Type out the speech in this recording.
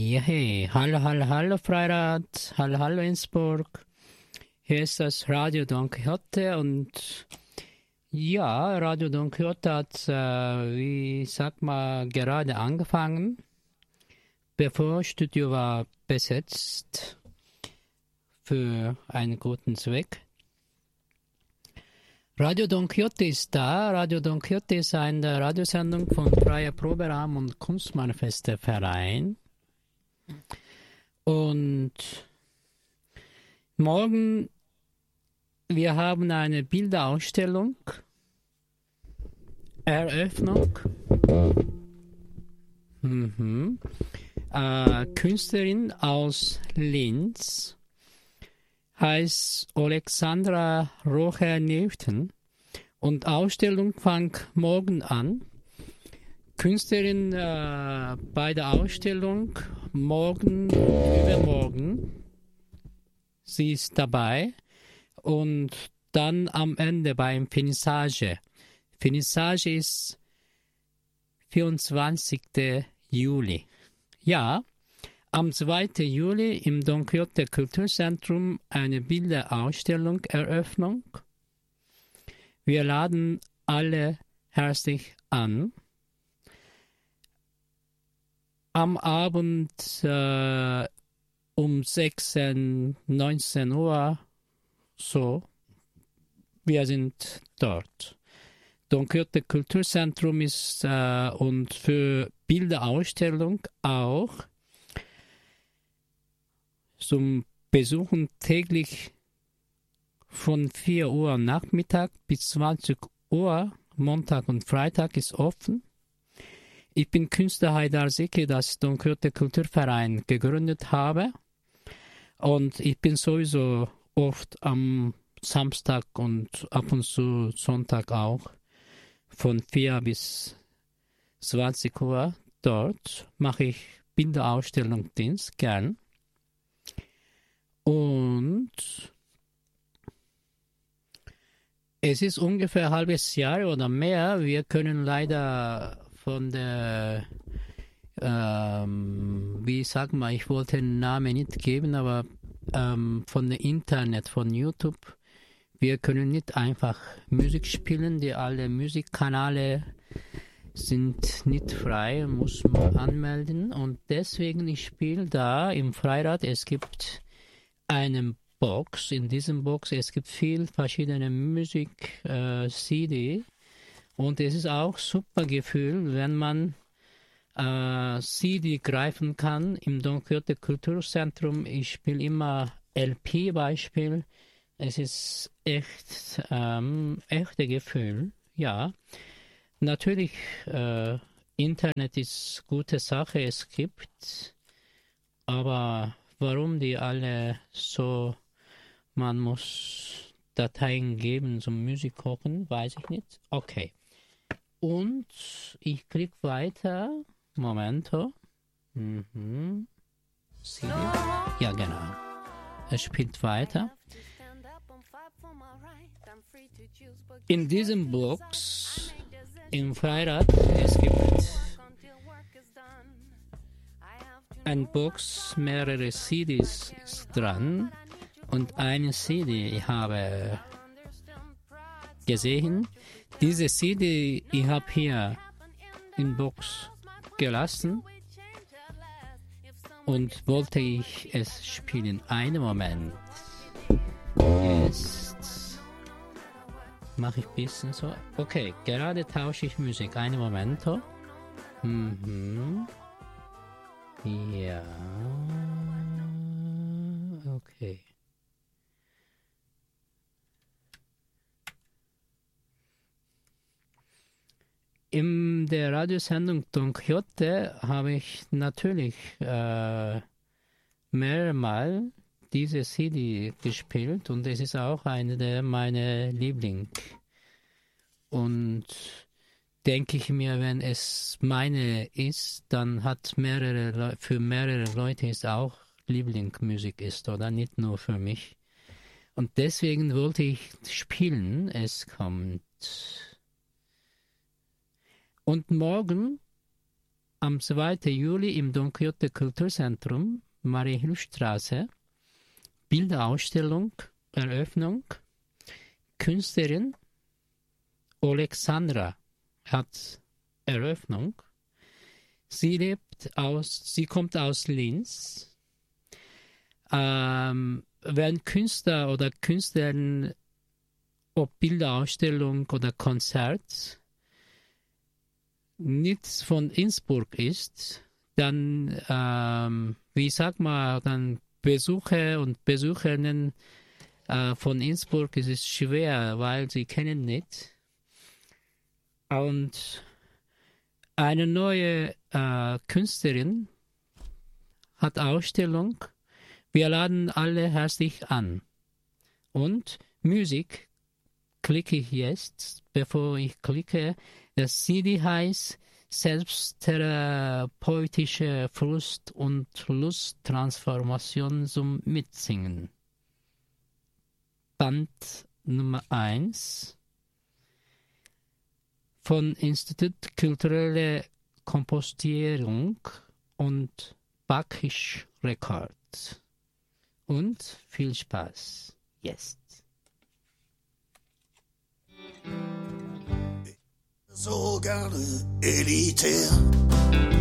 Ja, hey, hallo, hallo, hallo Freirad, hallo, hallo Innsbruck. Hier ist das Radio Don Quixote und ja, Radio Don Quixote hat, wie sag mal, gerade angefangen, bevor Studio war besetzt für einen guten Zweck. Radio Don Quixote ist da. Radio Don Quixote ist eine Radiosendung von Freier Proberaum und Kunstmanifeste-Verein. Und morgen, wir haben eine Bilderausstellung, Eröffnung. Künstlerin aus Linz heißt Alexandra Rocher-Newton und Ausstellung fängt morgen an. Künstlerin bei der Ausstellung morgen, übermorgen, sie ist dabei und dann am Ende beim Finissage. Finissage ist 24. Juli. Ja, am 2. Juli im Don Quixote Kulturzentrum eine Bilderausstellung Eröffnung. Wir laden alle herzlich an. Am Abend um 16, 19 Uhr so. Wir sind dort. Don Quixote Kulturzentrum ist und für Bilderausstellung auch zum Besuchen täglich von 4 Uhr Nachmittag bis 20 Uhr, Montag und Freitag ist offen. Ich bin Künstler Haydar Zeki, das Don Quixote Kulturverein gegründet habe. Und ich bin sowieso oft am Samstag und ab und zu Sonntag auch von 4 bis 20 Uhr dort. Mache ich Bilderausstellung Dienst gern. Und es ist ungefähr ein halbes Jahr oder mehr. Wir können leider von der, wie sag mal, ich wollte den Namen nicht geben, aber von der Internet, von YouTube, wir können nicht einfach Musik spielen, die alle Musikkanäle sind nicht frei, muss man anmelden und deswegen ich spiele da im Freirad, es gibt eine Box, in diesem Box, es gibt viel verschiedene Musik, CD und es ist auch super Gefühl, wenn man CD greifen kann im Don Quixote Kulturzentrum. Ich spiele immer LP-Beispiel. Es ist echt echte Gefühl, ja. Natürlich, Internet ist gute Sache, es gibt, aber warum die alle so, man muss Dateien geben zum Musik kochen, weiß ich nicht. Okay. Und ich klicke weiter. Momento. CD. Ja, genau. Es spielt weiter. In diesem Box im Freirad, es gibt eine Box, mehrere CDs ist dran und eine CD ich habe gesehen. Diese CD ich habe hier in Box gelassen und wollte ich es spielen. Einen Moment. Jetzt mache ich ein bisschen so. Okay, gerade tausche ich Musik. Einen Moment. Ja. Okay. In der Radiosendung Don Quixote habe ich natürlich mehrmals diese CD gespielt und es ist auch eine der meiner Liebling. Und denke ich mir, wenn es meine ist, dann hat für mehrere Leute ist auch Lieblingsmusik ist, oder? Nicht nur für mich. Und deswegen wollte ich spielen. Es kommt. Und morgen am 2. Juli im Don Quixote Kulturzentrum, Marienhilfstraße, Bilderausstellung, Eröffnung. Künstlerin Alexandra hat Eröffnung. Sie kommt aus Linz. Wenn Künstler oder Künstlerinnen, ob Bilderausstellung oder Konzert, nichts von Innsbruck ist, dann, dann Besucher und Besucherinnen von Innsbruck ist es schwer, weil sie kennen nicht. Und eine neue Künstlerin hat Ausstellung. Wir laden alle herzlich an. Und Musik klicke ich jetzt, bevor ich klicke. Das CD heißt Selbsttherapeutische Frust- und Lusttransformation zum Mitsingen. Band Nummer 1 von Institut Kulturelle Kompostierung und Bacchisch Records. Und viel Spaß jetzt. So gerne elitär